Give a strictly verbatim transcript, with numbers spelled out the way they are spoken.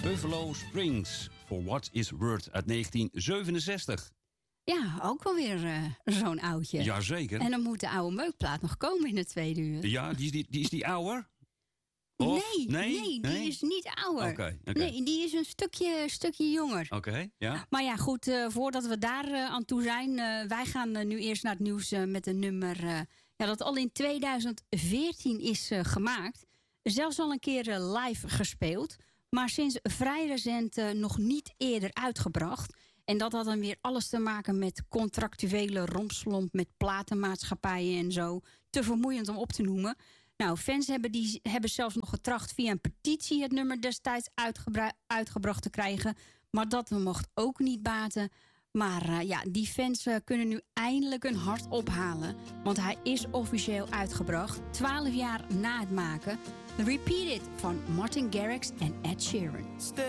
Buffalo Springs, For What Is Worth uit negentien zevenenzestig. Ja, ook wel weer uh, zo'n oudje. Jazeker. En dan moet de oude meukplaat nog komen in het tweede uur. Ja, die is die, die, is die ouder? Of? Nee, nee, nee, die nee? is niet ouder. Okay, okay. Nee, die is een stukje, stukje jonger. Oké, okay, ja. Maar ja, goed, uh, voordat we daar uh, aan toe zijn... Uh, wij gaan uh, nu eerst naar het nieuws uh, met een nummer... Uh, ja, dat al in tweeduizend veertien is uh, gemaakt. Zelfs al een keer uh, live gespeeld. Maar sinds vrij recent uh, nog niet eerder uitgebracht. En dat had dan weer alles te maken met contractuele rompslomp... met platenmaatschappijen en zo. Te vermoeiend om op te noemen... Nou, fans hebben, die, hebben zelfs nog getracht via een petitie... het nummer destijds uitgebracht te krijgen. Maar dat mocht ook niet baten. Maar uh, ja, die fans uh, kunnen nu eindelijk hun hart ophalen. Want hij is officieel uitgebracht. Twaalf jaar na het maken. Repeat It van Martin Garrix en Ed Sheeran.